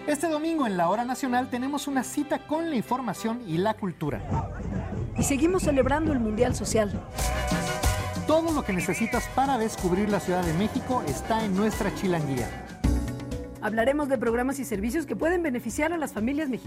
Este domingo en la Hora Nacional tenemos una cita con la información y la cultura. Y seguimos celebrando el Mundial Social. Todo lo que necesitas para descubrir la Ciudad de México está en nuestra chilanguía. Hablaremos de programas y servicios que pueden beneficiar a las familias mexicanas.